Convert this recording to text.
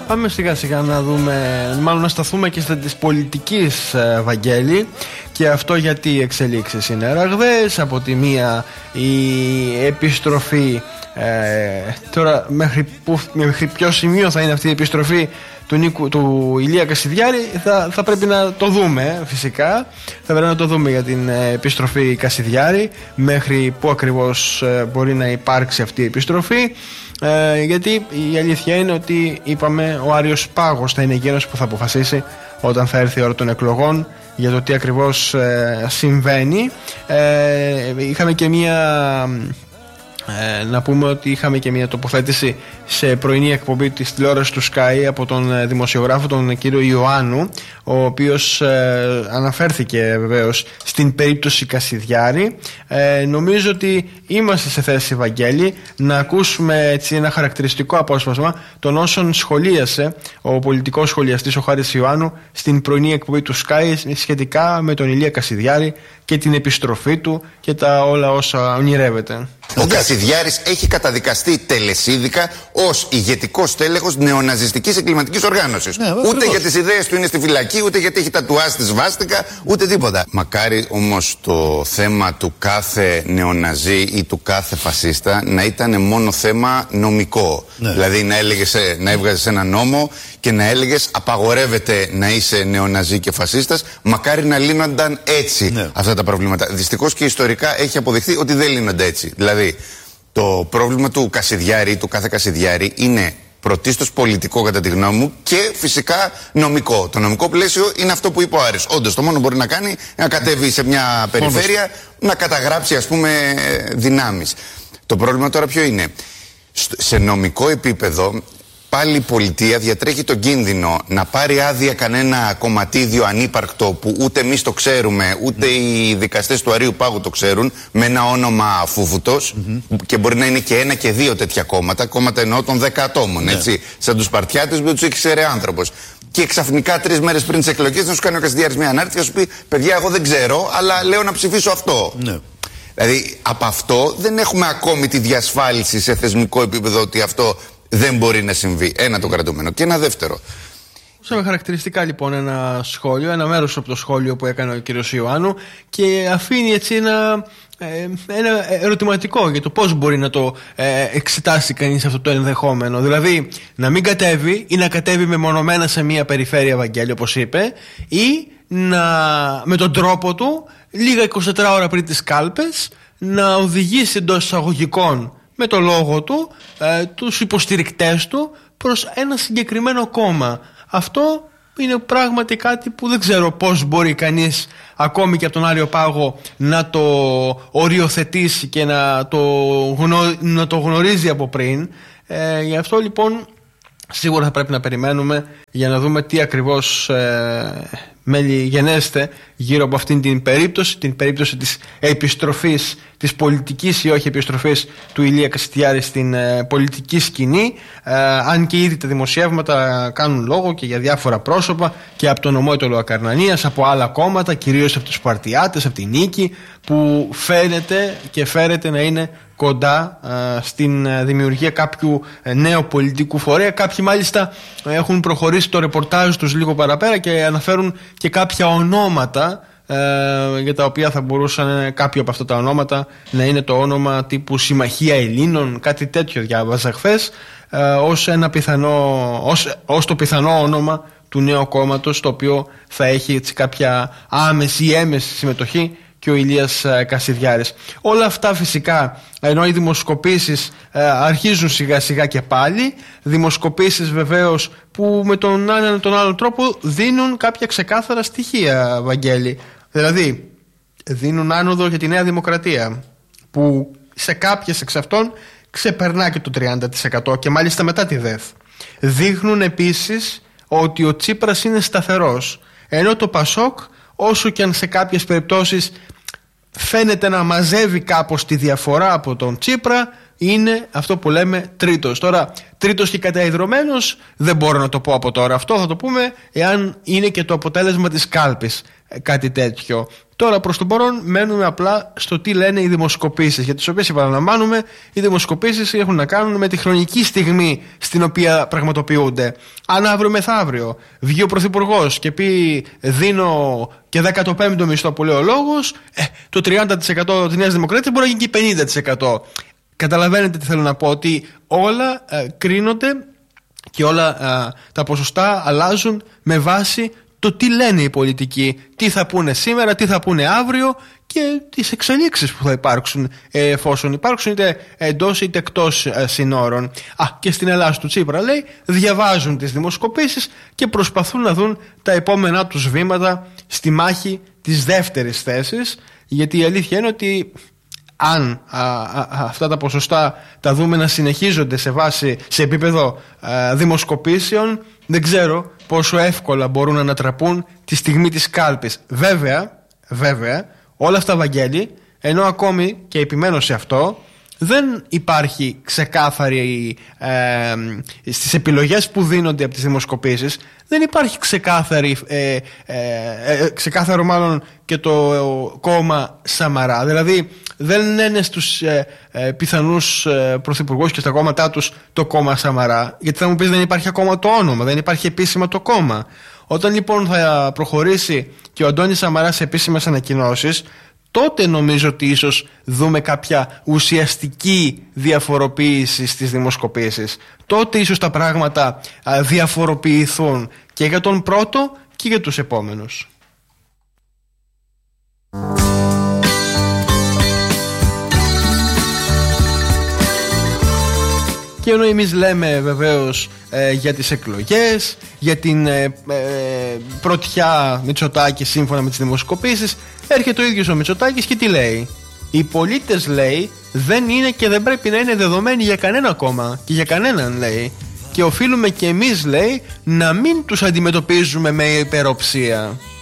Πάμε σιγά σιγά να δούμε, μάλλον να σταθούμε και στις πολιτικής, Βαγγέλη. Και αυτό γιατί οι εξελίξεις είναι ραγδαίες. Από τη μία η επιστροφή, τώρα μέχρι ποιο σημείο θα είναι αυτή η επιστροφή του Ηλία Κασιδιάρη θα πρέπει να το δούμε, φυσικά. Θα πρέπει να το δούμε για την επιστροφή Κασιδιάρη, μέχρι που ακριβώς μπορεί να υπάρξει αυτή η επιστροφή. Γιατί η αλήθεια είναι ότι, είπαμε, ο Άριος Πάγος θα είναι εκείνος που θα αποφασίσει όταν θα έρθει η ώρα των εκλογών για το τι ακριβώς συμβαίνει. Είχαμε και να πούμε ότι είχαμε και μια τοποθέτηση σε πρωινή εκπομπή της τηλεόρασης του Sky από τον δημοσιογράφο τον κύριο Ιωάννου, ο οποίος αναφέρθηκε βεβαίως στην περίπτωση Κασιδιάρη. Νομίζω ότι είμαστε σε θέση, Βαγγέλη, να ακούσουμε έτσι ένα χαρακτηριστικό απόσπασμα των όσων σχολίασε ο πολιτικός σχολιαστής ο Χάρης Ιωάννου στην πρωινή εκπομπή του Sky σχετικά με τον Ηλία Κασιδιάρη και την επιστροφή του και τα όλα όσα ονειρεύεται. Ο Κασιδιάρης έχει καταδικαστεί τελεσίδικα ως ηγετικός τέλεχος νεοναζιστικής εγκληματικής οργάνωσης. Ούτε για τις ιδέες του είναι στη φυλακή, ούτε γιατί έχει τατουάσει τη σβάστηκα, ούτε τίποτα. Μακάρι όμως το θέμα του κάθε νεοναζί ή του κάθε φασίστα να ήταν μόνο θέμα νομικό. Δηλαδή να έβγαζες ένα νόμο και να έλεγες απαγορεύεται να είσαι νεοναζί και φασίστας. Μακάρι να λύνονταν έτσι αυτά τα προβλήματα. Δυστυχώς και ιστορικά έχει αποδειχθεί ότι δεν λύνονται έτσι. Δηλαδή, το πρόβλημα του Κασιδιάρη, του κάθε Κασιδιάρη, είναι πρωτίστως πολιτικό κατά τη γνώμη μου και φυσικά νομικό. Το νομικό πλαίσιο είναι αυτό που είπε ο Άρης. Όντως, το μόνο που μπορεί να κάνει είναι να κατέβει σε μια περιφέρεια, να καταγράψει, ας πούμε, δυνάμεις. Το πρόβλημα τώρα ποιο είναι? Σε νομικό επίπεδο, πάλι η πολιτεία διατρέχει τον κίνδυνο να πάρει άδεια κανένα κομματίδιο ανύπαρκτο που ούτε εμείς το ξέρουμε, ούτε οι δικαστές του Αρείου Πάγου το ξέρουν, με ένα όνομα Φούβουτος, και μπορεί να είναι και ένα και δύο τέτοια κόμματα εννοώ των 10 ατόμων, έτσι, σαν τους Σπαρτιάτες που τους έχει ξέρει άνθρωπος. Και ξαφνικά 3 μέρες πριν τις εκλογές να σου κάνει ο Κασιδιάρης μια ανάρτηση και να σου πει: παιδιά, εγώ δεν ξέρω, αλλά λέω να ψηφίσω αυτό. Δηλαδή, από αυτό δεν έχουμε ακόμη τη διασφάλιση σε θεσμικό επίπεδο ότι αυτό δεν μπορεί να συμβεί. Ένα το κρατούμενο. Και ένα δεύτερο. Usαμε χαρακτηριστικά λοιπόν ένα σχόλιο, ένα μέρος από το σχόλιο που έκανε ο κ. Ιωάννου, και αφήνει έτσι ένα ερωτηματικό για το πώς μπορεί να το εξετάσει κανείς αυτό το ενδεχόμενο. Δηλαδή, να μην κατέβει ή να κατέβει μεμονωμένα σε μια περιφέρεια, Βαγγέλη, όπως είπε, ή με τον τρόπο του, λίγα 24 ώρα πριν τις κάλπες, να οδηγήσει εντός εισαγωγικών με το λόγο του τους υποστηρικτές του προς ένα συγκεκριμένο κόμμα. Αυτό είναι πράγματι κάτι που δεν ξέρω πώς μπορεί κανείς ακόμη και από τον Άριο Πάγο να το οριοθετήσει και να το γνωρίζει από πριν. Γι' αυτό λοιπόν σίγουρα θα πρέπει να περιμένουμε για να δούμε τι ακριβώς μέλη γενέστε γύρω από αυτήν την περίπτωση της επιστροφής, της πολιτικής ή όχι επιστροφής του Ηλία Κασιδιάρη στην πολιτική σκηνή, αν και ήδη τα δημοσιεύματα κάνουν λόγο και για διάφορα πρόσωπα και από τον Ομόητο Ακαρνανίας, από άλλα κόμματα, κυρίως από τους Σπαρτιάτες, από την Νίκη, που φαίνεται και φέρεται να είναι κοντά στην δημιουργία κάποιου νέου πολιτικού φορέα. Κάποιοι μάλιστα έχουν προχωρήσει το ρεπορτάζ τους λίγο παραπέρα και αναφέρουν και κάποια ονόματα για τα οποία θα μπορούσαν κάποιο από αυτά τα ονόματα να είναι το όνομα τύπου Συμμαχία Ελλήνων, κάτι τέτοιο διάβαζα χθες, ως το πιθανό όνομα του νέου κόμματος, το οποίο θα έχει έτσι κάποια άμεση ή έμεση συμμετοχή και ο Ηλίας Κασιδιάρης. Όλα αυτά φυσικά, ενώ οι δημοσκοπήσεις αρχίζουν σιγά σιγά και πάλι, δημοσκοπήσεις βεβαίως που με τον έναν τον άλλο τρόπο δίνουν κάποια ξεκάθαρα στοιχεία, Βαγγέλη. Δηλαδή δίνουν άνοδο για τη Νέα Δημοκρατία, που σε κάποιες εξ αυτών ξεπερνά και το 30% και μάλιστα μετά τη ΔΕΘ. Δείχνουν επίσης ότι ο Τσίπρας είναι σταθερός, ενώ το Πασόκ, όσο και αν σε κάποιες περιπτώσεις φαίνεται να μαζεύει κάπως τη διαφορά από τον Τσίπρα, είναι αυτό που λέμε τρίτος. Τώρα, τρίτος και καταϊδρωμένος δεν μπορώ να το πω από τώρα. Αυτό θα το πούμε εάν είναι και το αποτέλεσμα της κάλπης κάτι τέτοιο. Τώρα προς το παρόν μένουμε απλά στο τι λένε οι δημοσκοπήσεις, για τις οποίες επαναλαμβάνουμε, οι δημοσκοπήσεις έχουν να κάνουν με τη χρονική στιγμή στην οποία πραγματοποιούνται. Αν αύριο μεθαύριο βγει ο Πρωθυπουργός και πει δίνω και 15ο μισθό που λέει ο λόγος, το 30% της Νέας Δημοκρατίας μπορεί να γίνει και 50%. Καταλαβαίνετε τι θέλω να πω, ότι όλα κρίνονται και όλα τα ποσοστά αλλάζουν με βάση το τι λένε οι πολιτικοί, τι θα πούνε σήμερα, τι θα πούνε αύριο και τις εξελίξεις που θα υπάρξουν εφόσον υπάρξουν είτε εντός είτε εκτός συνόρων. Και στην Ελλάδα του Τσίπρα λέει διαβάζουν τις δημοσκοπήσεις και προσπαθούν να δουν τα επόμενά τους βήματα στη μάχη της δεύτερης θέσης, γιατί η αλήθεια είναι ότι αν αυτά τα ποσοστά τα δούμε να συνεχίζονται σε επίπεδο δημοσκοπήσεων, δεν ξέρω πόσο εύκολα μπορούν να ανατραπούν τη στιγμή της κάλπης. Βέβαια, όλα αυτά, Βαγγέλη, ενώ ακόμη και επιμένω σε αυτό, δεν υπάρχει ξεκάθαρη στις επιλογές που δίνονται από τις δημοσκοπήσεις, δεν υπάρχει ξεκάθαρο μάλλον και το κόμμα Σαμαρά. Δηλαδή δεν είναι στους πιθανούς πρωθυπουργούς και στα κόμματά τους το κόμμα Σαμαρά, γιατί θα μου πεις δεν υπάρχει ακόμα το όνομα, δεν υπάρχει επίσημα το κόμμα. Όταν λοιπόν θα προχωρήσει και ο Αντώνης Σαμαράς σε επίσημες ανακοινώσεις, τότε νομίζω ότι ίσως δούμε κάποια ουσιαστική διαφοροποίηση στις δημοσκοπήσεις. Τότε ίσως τα πράγματα διαφοροποιηθούν και για τον πρώτο και για τους επόμενους. Και ενώ εμείς λέμε βεβαίως για τις εκλογές, για την πρωτιά Μητσοτάκη σύμφωνα με τις δημοσκοπήσεις, έρχεται ο ίδιος ο Μητσοτάκης και τι λέει? Οι πολίτες, λέει, δεν είναι και δεν πρέπει να είναι δεδομένοι για κανένα κόμμα και για κανέναν, λέει, και οφείλουμε και εμείς, λέει, να μην τους αντιμετωπίζουμε με υπεροψία.